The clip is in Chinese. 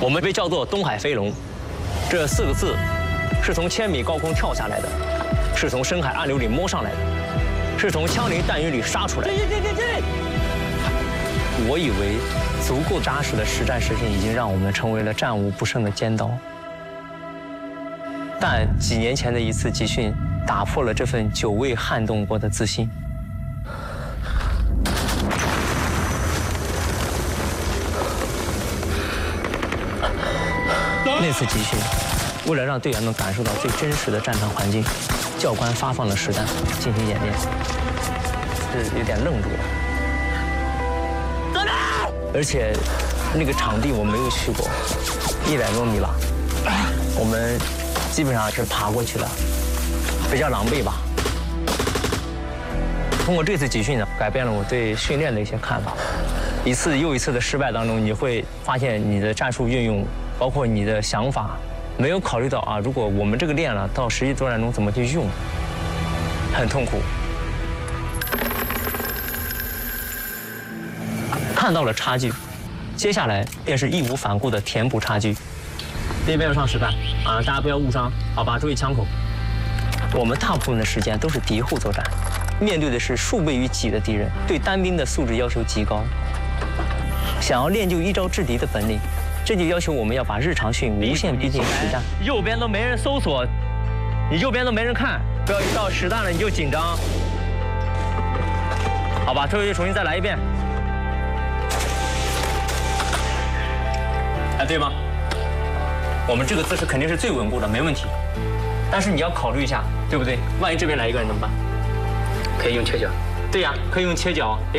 我们被叫做东海飞龙，这4个字是从1000米高空跳下来的，是从深海暗流里摸上来的，是从枪林弹雨里杀出来的。我以为足够扎实的实战实践已经让我们成为了战无不胜的尖刀，但几年前的一次集训打破了这份久未撼动过的自信。那次集训，为了让队员们感受到最真实的战场环境，教官发放了实弹进行演练，是有点愣住了。而且那个场地我没有去过，100多米吧，我们基本上是爬过去的，比较狼狈吧。通过这次集训呢，改变了我对训练的一些看法。一次又一次的失败当中，你会发现你的战术运用，包括你的想法，没有考虑到啊，如果我们这个练了，到实际作战中怎么去用，很痛苦。看到了差距，接下来便是义无反顾的填补差距。别要上实弹啊，大家不要误伤，好吧？注意枪口。我们大部分的时间都是敌后作战，面对的是数倍于己的敌人，对单兵的素质要求极高。想要练就一招制敌的本领，这就要求我们要把日常训无限逼近实战。右边都没人搜索，你右边都没人看，不要一到实弹了你就紧张。好吧，这回就重新再来一遍。哎，对吗？我们这个姿势肯定是最稳固的，没问题。但是你要考虑一下，对不对？万一这边来一个人怎么办？可以用切角。对呀，可以用切角。